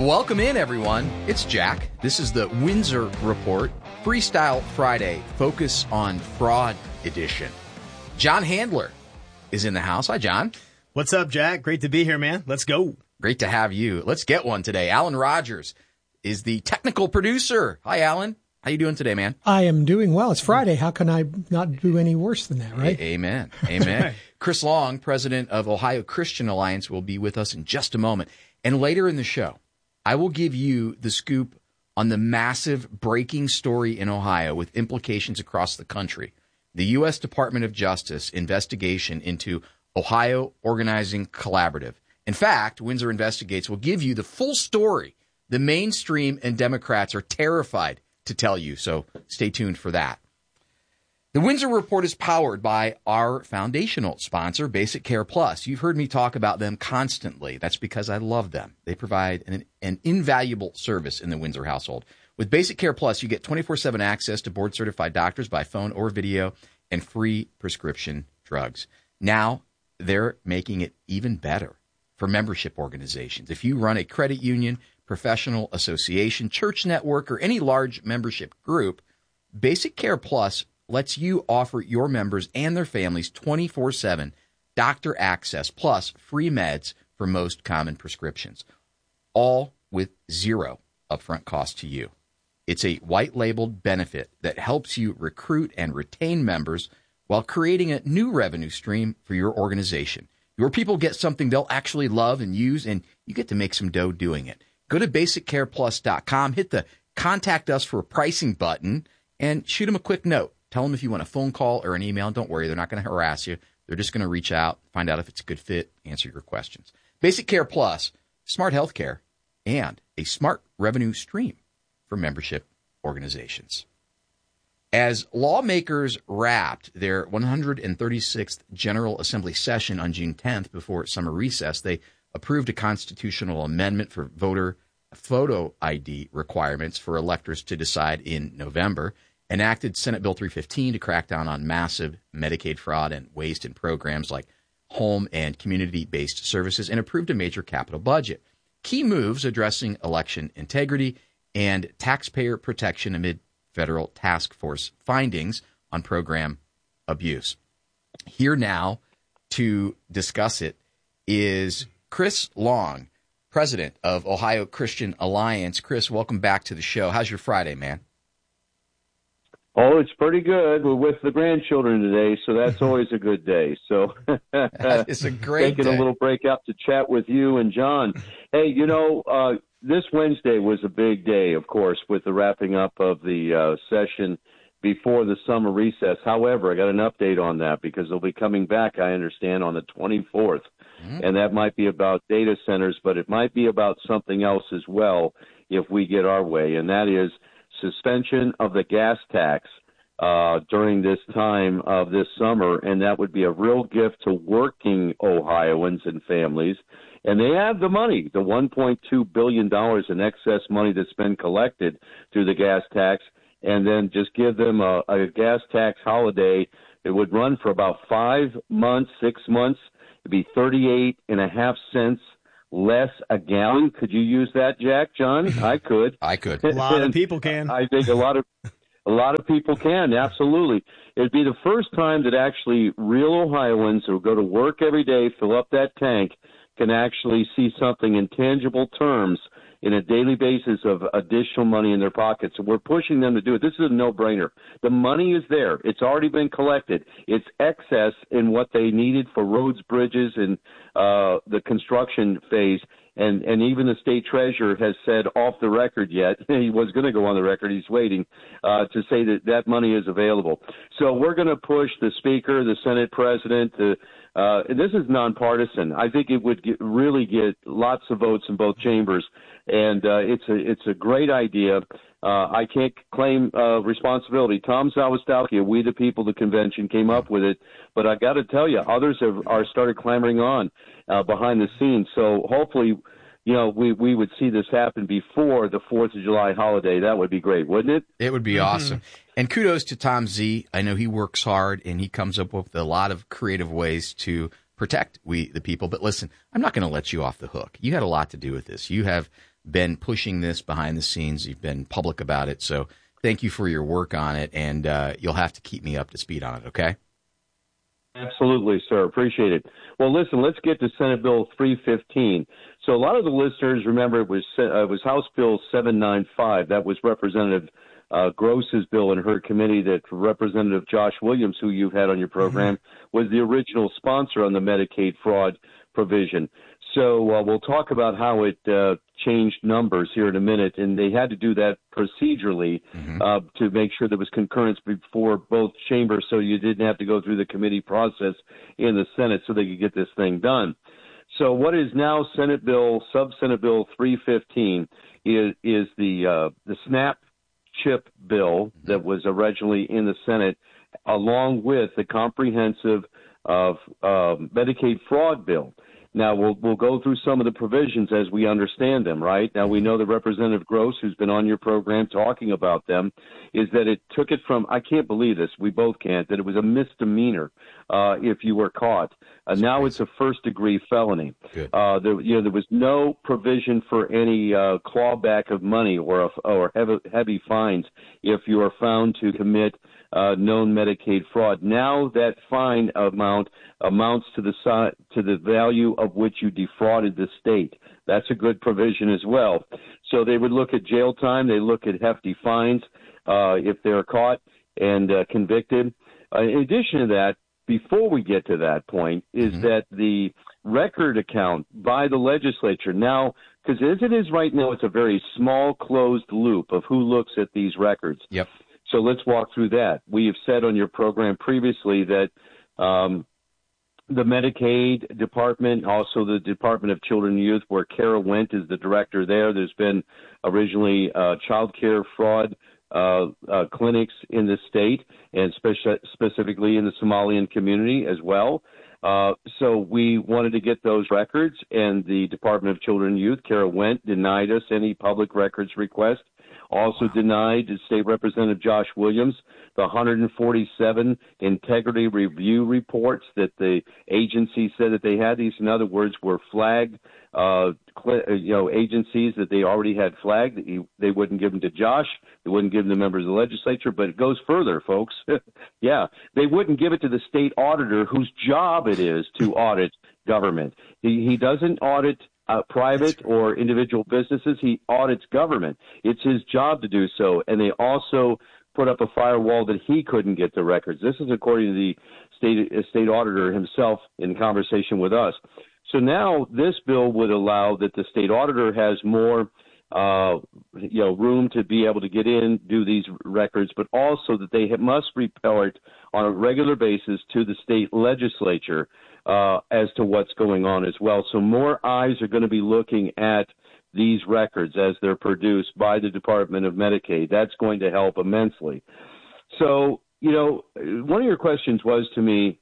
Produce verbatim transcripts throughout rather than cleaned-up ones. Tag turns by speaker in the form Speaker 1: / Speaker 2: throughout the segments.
Speaker 1: Welcome in, everyone. It's Jack. This is the Windsor Report, Freestyle Friday, Focus on Fraud edition. John Handler is in the house. Hi, John.
Speaker 2: What's up, Jack? Great to be here, man. Let's go.
Speaker 1: Great to have you. Let's get one today. Alan Rogers is the technical producer. Hi, Alan. How you doing today, man?
Speaker 3: I am doing well. It's Friday. How can I not do any worse than that, right?
Speaker 1: A- amen. Amen. Chris Long, president of Ohio Christian Alliance, will be with us in just a moment. And later in the show, I will give you the scoop on the massive breaking story in Ohio with implications across the country. The U S Department of Justice investigation into Ohio Organizing Collaborative. In fact, Windsor Investigates will give you the full story. The mainstream and Democrats are terrified to tell you, so stay tuned for that. The Windsor Report is powered by our foundational sponsor, Basic Care Plus. You've heard me talk about them constantly. That's because I love them. They provide an, an invaluable service in the Windsor household. With Basic Care Plus, you get twenty-four seven access to board-certified doctors by phone or video and free prescription drugs. Now, they're making it even better for membership organizations. If you run a credit union, professional association, church network, or any large membership group, Basic Care Plus lets you offer your members and their families twenty-four seven doctor access plus free meds for most common prescriptions, all with zero upfront cost to you. It's a white-labeled benefit that helps you recruit and retain members while creating a new revenue stream for your organization. Your people get something they'll actually love and use, and you get to make some dough doing it. Go to basic care plus dot com, hit the Contact Us for a Pricing button, and shoot them a quick note. Tell them if you want a phone call or an email. Don't worry, they're not going to harass you. They're just going to reach out, find out if it's a good fit, answer your questions. Basic Care Plus, smart healthcare, and a smart revenue stream for membership organizations. As lawmakers wrapped their one hundred thirty-sixth General Assembly session on June tenth before summer recess, they approved a constitutional amendment for voter photo I D requirements for electors to decide in November, enacted Senate Bill three fifteen to crack down on massive Medicaid fraud and waste in programs like home and community-based services, and approved a major capital budget. Key moves addressing election integrity and taxpayer protection amid federal task force findings on program abuse. Here now to discuss it is Chris Long, president of Ohio Christian Alliance. Chris, welcome back to the show. How's your Friday, man?
Speaker 4: Oh, it's pretty good. We're with the grandchildren today, so that's always a good day. So
Speaker 1: it's a great
Speaker 4: taking
Speaker 1: day.
Speaker 4: a little break out to chat with you and John. Hey, you know, uh, this Wednesday was a big day, of course, with the wrapping up of the uh, session before the summer recess. However, I got an update on that because they'll be coming back, I understand, on the twenty-fourth. Mm-hmm. And that might be about data centers, but it might be about something else as well if we get our way, and that is suspension of the gas tax uh, during this time of this summer, and that would be a real gift to working Ohioans and families. And they have the money, the one point two billion dollars in excess money that's been collected through the gas tax, and then just give them a, a gas tax holiday. It would run for about five months, six months. It'd be thirty-eight and a half cents less a gallon. Could you use that, Jack? John? I could.
Speaker 1: I could.
Speaker 2: A lot of people can.
Speaker 4: I think a lot of a lot of people can. Absolutely. It'd be the first time that actually real Ohioans who go to work every day, fill up that tank, can actually see something in tangible terms in a daily basis of additional money in their pockets. So we're pushing them to do it. This is a no-brainer. The money is there. It's already been collected. It's excess in what they needed for roads, bridges, and uh, the construction phase. And, and even the state treasurer has said off the record yet, he was going to go on the record, he's waiting, uh, to say that that money is available. So we're going to push the speaker, the Senate president, the Uh, this is nonpartisan. I think it would get, really get lots of votes in both chambers, and uh, it's a it's a great idea. Uh, I can't claim uh, responsibility. Tom Zawistowski, We the People, the convention, came up with it, but I got to tell you, others have are started clamoring on uh, behind the scenes. So hopefully, you know, we, we would see this happen before the fourth of July holiday. That would be great, wouldn't it?
Speaker 1: It would be mm-hmm. awesome. And kudos to Tom Z. I know he works hard, and he comes up with a lot of creative ways to protect we the people. But listen, I'm not going to let you off the hook. You had a lot to do with this. You have been pushing this behind the scenes. You've been public about it. So thank you for your work on it, and uh, you'll have to keep me up to speed on it, okay?
Speaker 4: Absolutely, sir. Appreciate it. Well, listen, let's get to Senate Bill three fifteen. So a lot of the listeners remember it was uh, it was House Bill seven ninety-five. That was Representative uh, Gross's bill in her committee that Representative Josh Williams, who you've had on your program, mm-hmm. was the original sponsor on the Medicaid fraud provision. So uh, we'll talk about how it uh, changed numbers here in a minute, and they had to do that procedurally mm-hmm. uh, to make sure there was concurrence before both chambers, so you didn't have to go through the committee process in the Senate so they could get this thing done. So what is now Senate Bill, Sub-Senate Bill three fifteen, is, is the uh, the SNAP CHIP bill that was originally in the Senate, along with the comprehensive of uh, Medicaid fraud bill. Now, we'll we'll go through some of the provisions as we understand them, right? Now, we know that Representative Gross, who's been on your program talking about them, is that it took it from, I can't believe this, we both can't, that it was a misdemeanor uh, if you were caught. Uh, now it's a first-degree felony. Uh, there, you know, there was no provision for any uh, clawback of money or, a, or heavy, heavy fines if you are found to commit Uh, known Medicaid fraud. Now that fine amount amounts to the to the value of which you defrauded the state. That's a good provision as well. So they would look at jail time. They look at hefty fines uh, if they're caught and uh, convicted. Uh, in addition to that, before we get to that point, is mm-hmm. that the record account by the legislature now, because as it is right now, it's a very small closed loop of who looks at these records.
Speaker 1: Yep.
Speaker 4: So let's walk through that. We have said on your program previously that um, the Medicaid department, also the Department of Children and Youth, where Kara Wendt is the director there. There's been originally uh, child care fraud uh, uh, clinics in the state, and speci- specifically in the Somalian community as well. Uh, so we wanted to get those records, and the Department of Children and Youth, Kara Wendt, denied us any public records request. Also denied State Representative Josh Williams the one hundred forty-seven integrity review reports that the agency said that they had. These, in other words, were flagged, uh, you know, agencies that they already had flagged. They wouldn't give them to Josh. They wouldn't give them to members of the legislature. But it goes further, folks. Yeah, they wouldn't give it to the state auditor, whose job it is to audit government. He, he doesn't audit Uh, private or individual businesses. He audits government. It's his job to do so. And they also put up a firewall that he couldn't get the records. This is according to the state state auditor himself in conversation with us. So now this bill would allow that the state auditor has more uh, you know, room to be able to get in, do these records, but also that they have, must report on a regular basis to the state legislature uh, as to what's going on as well. So more eyes are going to be looking at these records as they're produced by the Department of Medicaid. That's going to help immensely. So, you know, one of your questions was to me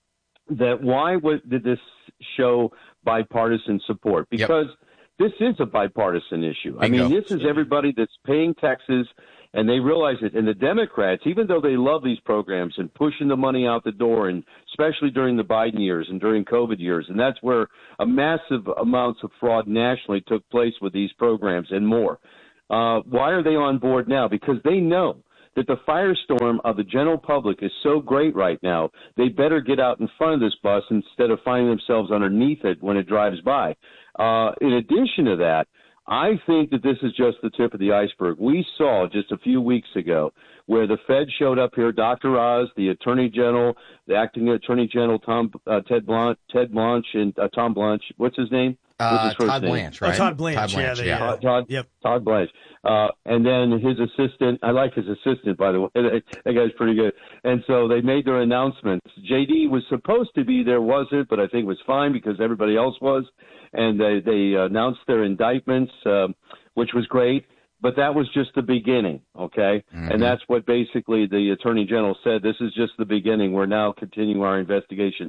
Speaker 4: that why was, did this show bipartisan support? Because yep. This is a bipartisan issue. I mean, this is everybody that's paying taxes, and they realize it. And the Democrats, even though they love these programs and pushing the money out the door, and especially during the Biden years and during COVID years, and that's where a massive amounts of fraud nationally took place with these programs and more. Uh, why are they on board now? Because they know that the firestorm of the general public is so great right now, they better get out in front of this bus instead of finding themselves underneath it when it drives by. Uh, in addition to that, I think that this is just the tip of the iceberg. We saw just a few weeks ago where the Fed showed up here, Doctor Oz, the Attorney General, the Acting Attorney General, Tom uh, Ted Blanche, Ted Blanche, and uh, Tom Blanche. What's his name?
Speaker 1: Uh,
Speaker 4: his first
Speaker 1: Todd
Speaker 4: name?
Speaker 1: Blanche, right?
Speaker 2: Oh, Todd Blanche.
Speaker 1: Todd Blanche,
Speaker 2: yeah.
Speaker 1: yeah.
Speaker 2: yeah.
Speaker 4: Todd, Todd,
Speaker 2: yep.
Speaker 4: Todd Blanche. Uh, and then his assistant, I like his assistant, by the way. That guy's pretty good. And so they made their announcements. J D was supposed to be there, wasn't, but I think it was fine because everybody else was. And they, they announced their indictments, uh, which was great. But that was just the beginning, okay? Mm-hmm. And that's what basically the Attorney General said. This is just the beginning. We're now continuing our investigations.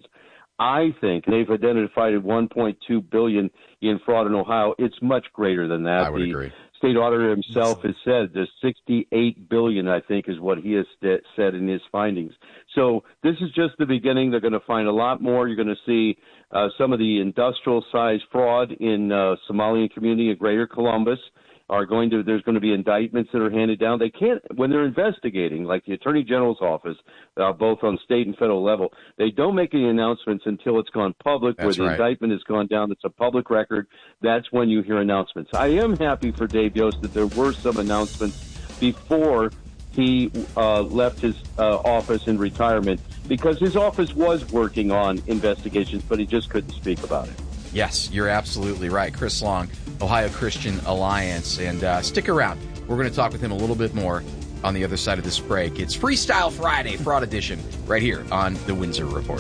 Speaker 4: I think they've identified one point two billion dollars in fraud in Ohio. It's much greater than that.
Speaker 1: I would
Speaker 4: the
Speaker 1: agree.
Speaker 4: state auditor himself has said the sixty-eight billion dollars, I think, is what he has st- said in his findings. So this is just the beginning. They're going to find a lot more. You're going to see uh, some of the industrial-sized fraud in uh, Somalian community in Greater Columbus. Are going to there's going to be indictments that are handed down. They can't when they're investigating, like the Attorney General's office, uh, both on state and federal level. They don't make any announcements until it's gone public.
Speaker 1: That's
Speaker 4: where the
Speaker 1: right.
Speaker 4: indictment has gone down. It's a public record. That's when you hear announcements. I am happy for Dave Yost that there were some announcements before he uh, left his uh, office in retirement, because his office was working on investigations, but he just couldn't speak about it.
Speaker 1: Yes, you're absolutely right. Chris Long, Ohio Christian Alliance. And uh, stick around. We're going to talk with him a little bit more on the other side of this break. It's Freestyle Friday, Fraud Edition, right here on the Windsor Report.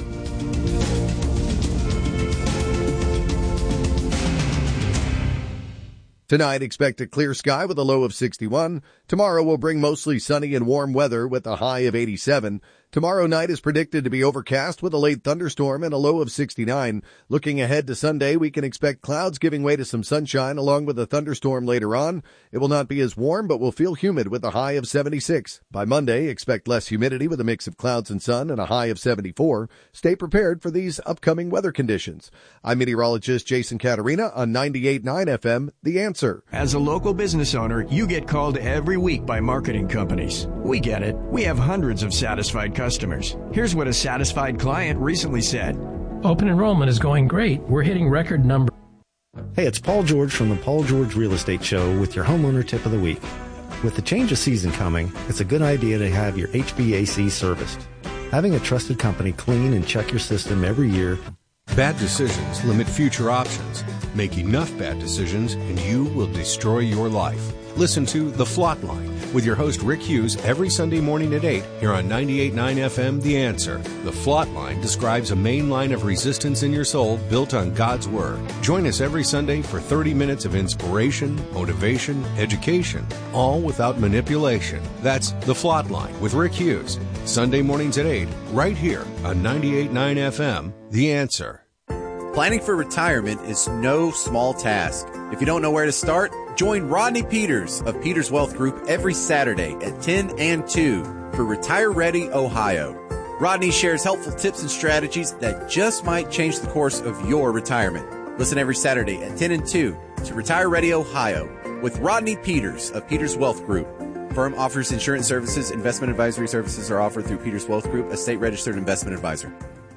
Speaker 5: Tonight, expect a clear sky with a low of sixty-one. Tomorrow will bring mostly sunny and warm weather with a high of eighty-seven. Tomorrow night is predicted to be overcast with a late thunderstorm and a low of sixty-nine. Looking ahead to Sunday, we can expect clouds giving way to some sunshine along with a thunderstorm later on. It will not be as warm, but will feel humid with a high of seventy-six. By Monday, expect less humidity with a mix of clouds and sun and a high of seventy-four. Stay prepared for these upcoming weather conditions. I'm meteorologist Jason Caterina on ninety-eight point nine F M, The Answer.
Speaker 6: As a local business owner, you get called every week by marketing companies. We get it. We have hundreds of satisfied customers. Here's what a satisfied client recently said.
Speaker 7: Open enrollment is going great. We're hitting record numbers.
Speaker 8: Hey, it's Paul George from the Paul George Real Estate Show with your homeowner tip of the week. With the change of season coming, it's a good idea to have your H V A C serviced. Having a trusted company clean and check your system every year.
Speaker 9: Bad decisions limit future options. Make enough bad decisions and you will destroy your life. Listen to The Flot Line with your host Rick Hughes every Sunday morning at eight here on ninety-eight point nine F M, The Answer. The Flot Line describes a main line of resistance in your soul built on God's Word. Join us every Sunday for thirty minutes of inspiration, motivation, education, all without manipulation. That's The Flot Line with Rick Hughes. Sunday mornings at eight, right here on ninety-eight point nine F M, The Answer.
Speaker 10: Planning for retirement is no small task. If you don't know where to start, join Rodney Peters of Peters Wealth Group every Saturday at ten and two for Retire Ready Ohio. Rodney shares helpful tips and strategies that just might change the course of your retirement. Listen every Saturday at ten and two to Retire Ready Ohio with Rodney Peters of Peters Wealth Group. Firm offers insurance services. Investment advisory services are offered through Peters Wealth Group, a state-registered investment advisor.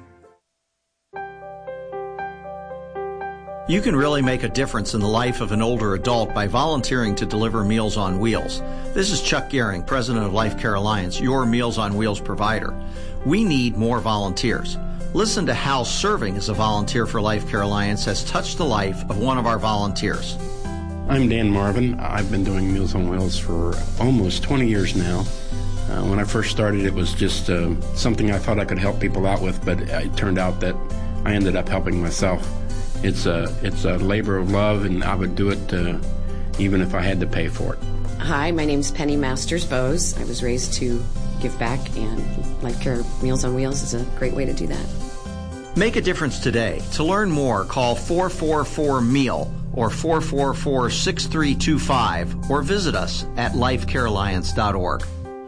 Speaker 11: You can really make a difference in the life of an older adult by volunteering to deliver Meals on Wheels. This is Chuck Gehring, president of Life Care Alliance, your Meals on Wheels provider. We need more volunteers. Listen to how serving as a volunteer for Life Care Alliance has touched the life of one of our volunteers.
Speaker 12: I'm Dan Marvin. I've been doing Meals on Wheels for almost twenty years now. Uh, when I first started, it was just uh, something I thought I could help people out with, but it turned out that I ended up helping myself. It's a, it's a labor of love, and I would do it uh, even if I had to pay for it.
Speaker 13: Hi, my name's Penny Masters Bose. I was raised to give back, and Life Care Meals on Wheels is a great way to do that.
Speaker 11: Make a difference today. To learn more, call four four four MEAL or four four four, six three two five or visit us at life care alliance dot org.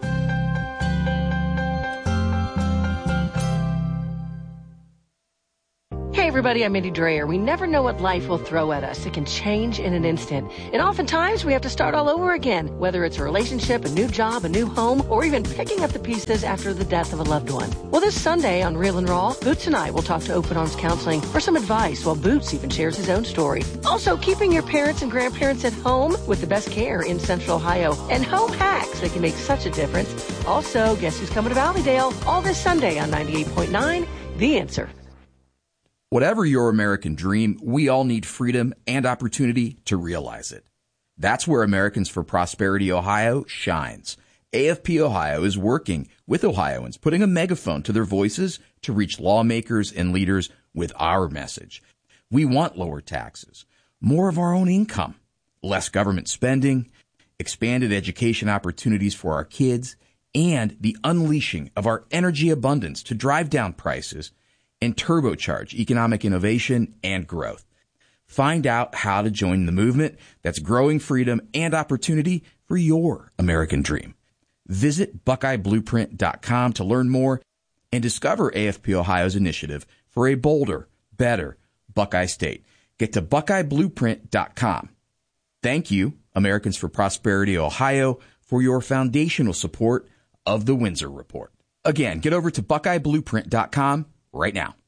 Speaker 14: Hey everybody, I'm Mindy Dreyer. We never know what life will throw at us. It can change in an instant. And oftentimes we have to start all over again, whether it's a relationship, a new job, a new home, or even picking up the pieces after the death of a loved one. Well, this Sunday on Real and Raw, Boots and I will talk to Open Arms Counseling for some advice, while Boots even shares his own story. Also, keeping your parents and grandparents at home with the best care in Central Ohio and home hacks that can make such a difference. Also, guess who's coming to Valleydale? All this Sunday on ninety-eight point nine, The Answer.
Speaker 1: Whatever your American dream, we all need freedom and opportunity to realize it. That's where Americans for Prosperity Ohio shines. A F P Ohio is working with Ohioans, putting a megaphone to their voices to reach lawmakers and leaders with our message. We want lower taxes, more of our own income, less government spending, expanded education opportunities for our kids, and the unleashing of our energy abundance to drive down prices and turbocharge economic innovation and growth. Find out how to join the movement that's growing freedom and opportunity for your American dream. Visit Buckeye Blueprint dot com to learn more and discover A F P Ohio's initiative for a bolder, better Buckeye State. Get to Buckeye Blueprint dot com. Thank you, Americans for Prosperity Ohio, for your foundational support of the Windsor Report. Again, get over to Buckeye Blueprint dot com right now.